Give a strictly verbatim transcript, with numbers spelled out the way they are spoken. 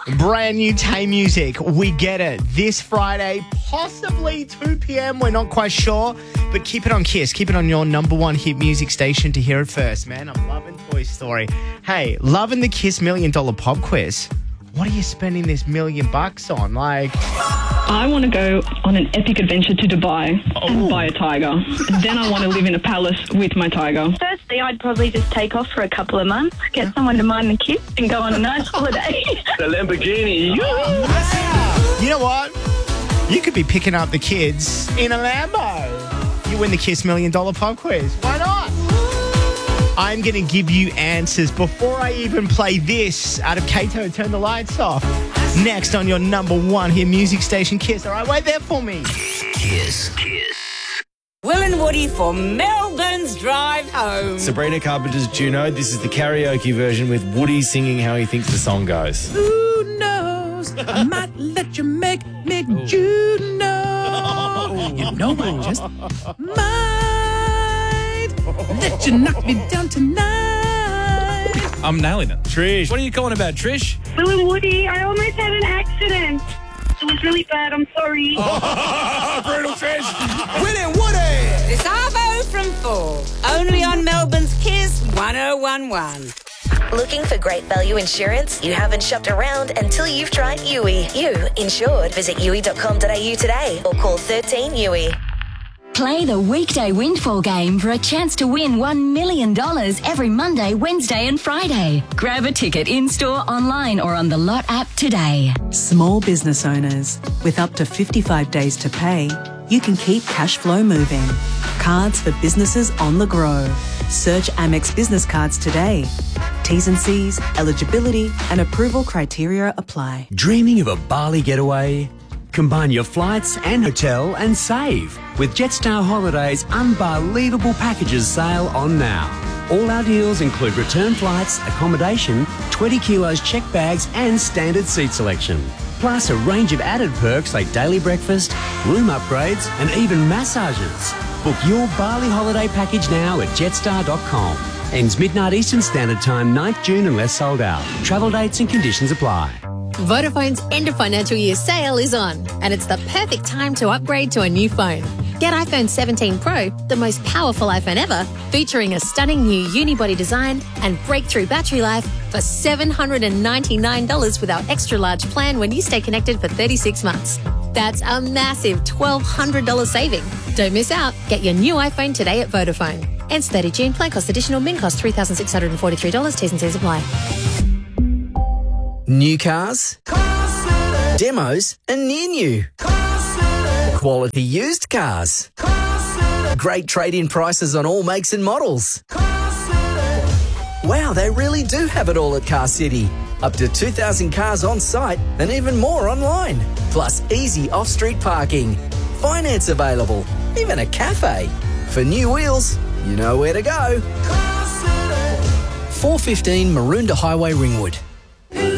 Brand new Tay music. We get it. This Friday, possibly two p.m. We're not quite sure. But keep it on Kiss. Keep it on your number one hit music station to hear it first, man. I'm loving Toy Story. Hey, loving the Kiss Million Dollar Pop Quiz. What are you spending this million bucks on? Like... I want to go on an epic adventure to Dubai oh. and buy a tiger. Then I want to live in a palace with my tiger. Firstly, I'd probably just take off for a couple of months, get someone to mind the kids and go on a nice holiday. The Lamborghini. You know what? You could be picking up the kids in a Lambo. You win the Kiss Million Dollar Pop Quiz. Why not? I'm going to give you answers before I even play this. Out of Kato, turn the lights off. Next on your number one hit music station, Kiss. All right, wait there for me. Kiss. Kiss. Will and Woody for Melbourne's Drive Home. Sabrina Carpenter's Juno. This is the karaoke version with Woody singing how he thinks the song goes. Who knows? I might let you make me Juno. You know I just might let you knock me down tonight. I'm nailing it. Trish. What are you calling about, Trish? Will and Woody, I almost had an accident. It was really bad. I'm sorry. Oh, brutal Trish. Will and Woody. It's Arvo from four. Only on Melbourne's Kiss one oh one one. Looking for great value insurance? You haven't shopped around until you've tried U I. You insured. Visit U I dot com dot a u today or call thirteen U I. Play the weekday windfall game for a chance to win one million dollars every Monday, Wednesday and Friday. Grab a ticket in-store, online or on the Lot app today. Small business owners, with up to fifty-five days to pay, you can keep cash flow moving. Cards for businesses on the grow. Search Amex Business Cards today. T's and C's, eligibility and approval criteria apply. Dreaming of a Bali getaway? Combine your flights and hotel and save with Jetstar Holidays' unbelievable packages sale on now. All our deals include return flights, accommodation, twenty kilos checked bags and standard seat selection. Plus a range of added perks like daily breakfast, room upgrades and even massages. Book your Bali holiday package now at jetstar dot com. Ends midnight Eastern Standard Time, ninth June unless sold out. Travel dates and conditions apply. Vodafone's end of financial year sale is on, and it's the perfect time to upgrade to a new phone. Get iPhone seventeen Pro, the most powerful iPhone ever, featuring a stunning new unibody design and breakthrough battery life for seven hundred ninety-nine dollars with our extra large plan when you stay connected for thirty-six months. That's a massive twelve hundred dollars saving. Don't miss out. Get your new iPhone today at Vodafone. Ends thirtieth June. Plan cost additional. Min cost three thousand six hundred forty-three dollars. T's and C's apply. New cars, demos and near new, quality used cars, great trade-in prices on all makes and models. Wow, they really do have it all at Car City. Up to two thousand cars on site and even more online. Plus easy off-street parking, finance available, even a cafe. For new wheels, you know where to go. four fifteen Maroondah Highway, Ringwood.